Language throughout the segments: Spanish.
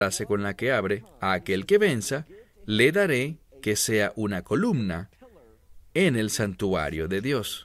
frase con la que abre: a aquel que venza, le daré que sea una columna en el santuario de Dios.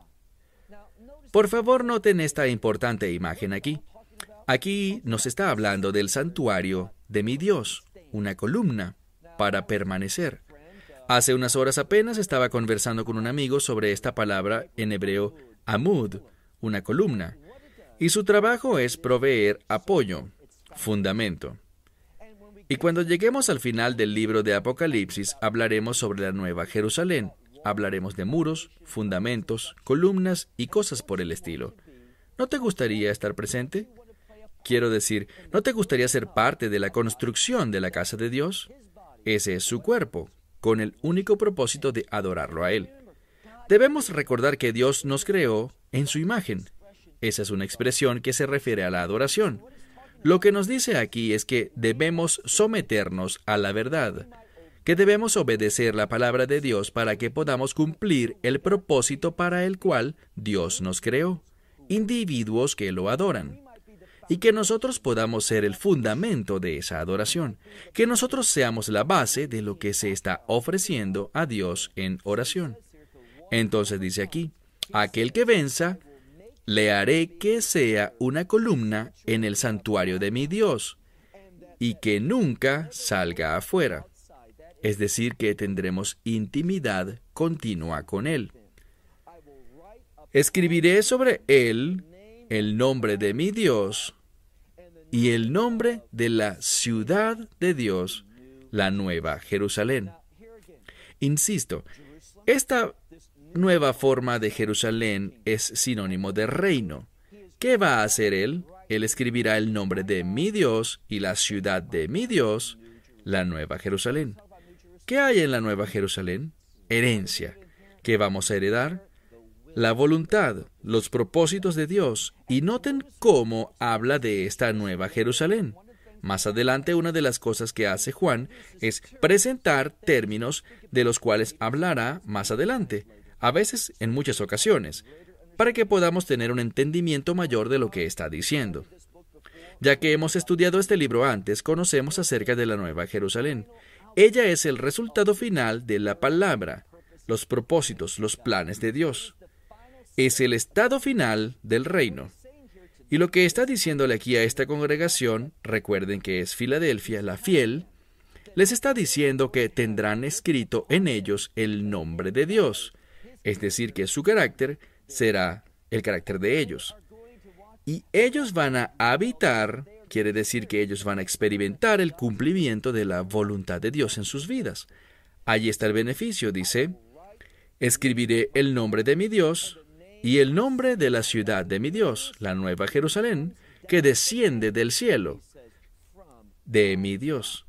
Por favor, noten esta importante imagen aquí. Aquí nos está hablando del santuario de mi Dios, una columna para permanecer. Hace unas horas apenas estaba conversando con un amigo sobre esta palabra en hebreo, amud, una columna, y su trabajo es proveer apoyo, fundamento. Y cuando lleguemos al final del libro de Apocalipsis, hablaremos sobre la Nueva Jerusalén. Hablaremos de muros, fundamentos, columnas y cosas por el estilo. ¿No te gustaría estar presente? Quiero decir, ¿no te gustaría ser parte de la construcción de la casa de Dios? Ese es su cuerpo, con el único propósito de adorarlo a Él. Debemos recordar que Dios nos creó en su imagen. Esa es una expresión que se refiere a la adoración. Lo que nos dice aquí es que debemos someternos a la verdad, que debemos obedecer la palabra de Dios para que podamos cumplir el propósito para el cual Dios nos creó, individuos que lo adoran, y que nosotros podamos ser el fundamento de esa adoración, que nosotros seamos la base de lo que se está ofreciendo a Dios en oración. Entonces dice aquí, aquel que venza, le haré que sea una columna en el santuario de mi Dios, y que nunca salga afuera. Es decir, que tendremos intimidad continua con Él. Escribiré sobre Él el nombre de mi Dios y el nombre de la ciudad de Dios, la Nueva Jerusalén. Insisto, esta nueva forma de Jerusalén es sinónimo de reino. ¿Qué va a hacer Él? Él escribirá el nombre de mi Dios y la ciudad de mi Dios, la Nueva Jerusalén. ¿Qué hay en la Nueva Jerusalén? Herencia. ¿Qué vamos a heredar? La voluntad, los propósitos de Dios. Y noten cómo habla de esta Nueva Jerusalén. Más adelante, una de las cosas que hace Juan es presentar términos de los cuales hablará más adelante, a veces en muchas ocasiones, para que podamos tener un entendimiento mayor de lo que está diciendo. Ya que hemos estudiado este libro antes, conocemos acerca de la Nueva Jerusalén. Ella es el resultado final de la palabra, los propósitos, los planes de Dios. Es el estado final del reino. Y lo que está diciéndole aquí a esta congregación, recuerden que es Filadelfia, la fiel, les está diciendo que tendrán escrito en ellos el nombre de Dios, es decir, que su carácter será el carácter de ellos. Y ellos van a habitar, quiere decir que ellos van a experimentar el cumplimiento de la voluntad de Dios en sus vidas. Allí está el beneficio, dice, escribiré el nombre de mi Dios y el nombre de la ciudad de mi Dios, la Nueva Jerusalén, que desciende del cielo, de mi Dios.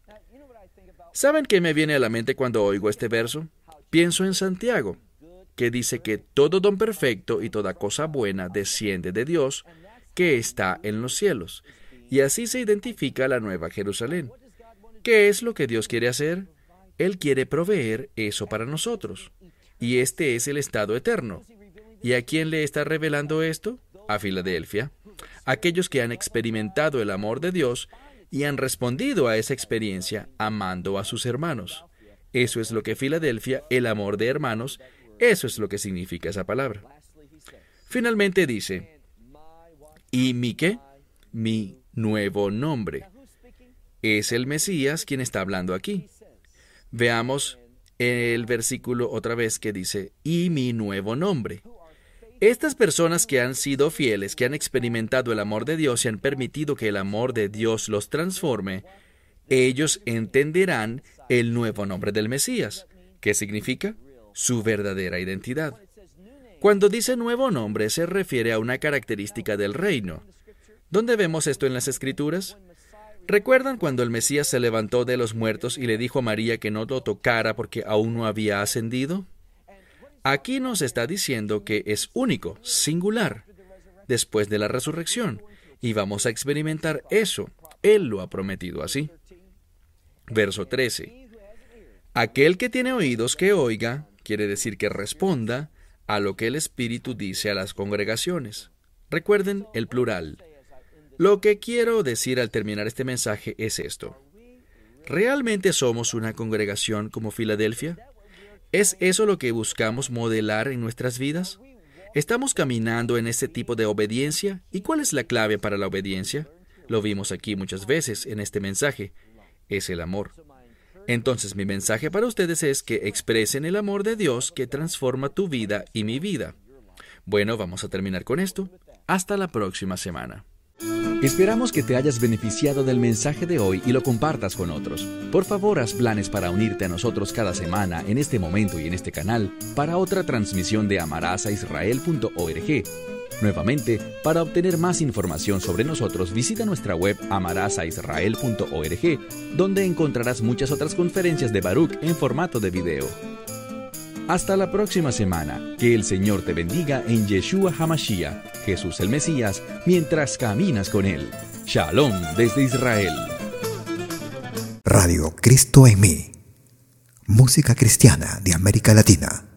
¿Saben qué me viene a la mente cuando oigo este verso? Pienso en Santiago, que dice que todo don perfecto y toda cosa buena desciende de Dios, que está en los cielos. Y así se identifica la Nueva Jerusalén. ¿Qué es lo que Dios quiere hacer? Él quiere proveer eso para nosotros. Y este es el estado eterno. ¿Y a quién le está revelando esto? A Filadelfia. Aquellos que han experimentado el amor de Dios y han respondido a esa experiencia amando a sus hermanos. Eso es lo que Filadelfia, el amor de hermanos, eso es lo que significa esa palabra. Finalmente dice, ¿y mi qué? Mi nuevo nombre. Es el Mesías quien está hablando aquí. Veamos el versículo otra vez que dice, y mi nuevo nombre. Estas personas que han sido fieles, que han experimentado el amor de Dios y han permitido que el amor de Dios los transforme, ellos entenderán el nuevo nombre del Mesías. ¿Qué significa? Su verdadera identidad. Cuando dice nuevo nombre, se refiere a una característica del reino. ¿Dónde vemos esto en las Escrituras? ¿Recuerdan cuando el Mesías se levantó de los muertos y le dijo a María que no lo tocara porque aún no había ascendido? Aquí nos está diciendo que es único, singular, después de la resurrección, y vamos a experimentar eso. Él lo ha prometido así. Verso 13. Aquel que tiene oídos que oiga, quiere decir que responda a lo que el Espíritu dice a las congregaciones. Recuerden el plural. Lo que quiero decir al terminar este mensaje es esto. ¿Realmente somos una congregación como Filadelfia? ¿Es eso lo que buscamos modelar en nuestras vidas? ¿Estamos caminando en este tipo de obediencia? ¿Y cuál es la clave para la obediencia? Lo vimos aquí muchas veces en este mensaje. Es el amor. Entonces, mi mensaje para ustedes es que expresen el amor de Dios que transforma tu vida y mi vida. Bueno, vamos a terminar con esto. Hasta la próxima semana. Esperamos que te hayas beneficiado del mensaje de hoy y lo compartas con otros. Por favor, haz planes para unirte a nosotros cada semana en este momento y en este canal para otra transmisión de amarasaisrael.org. Nuevamente, para obtener más información sobre nosotros, visita nuestra web amarasaisrael.org, donde encontrarás muchas otras conferencias de Baruch en formato de video. Hasta la próxima semana. Que el Señor te bendiga en Yeshua HaMashiach, Jesús el Mesías, mientras caminas con Él. Shalom desde Israel. Radio Cristo en mí. Música cristiana de América Latina.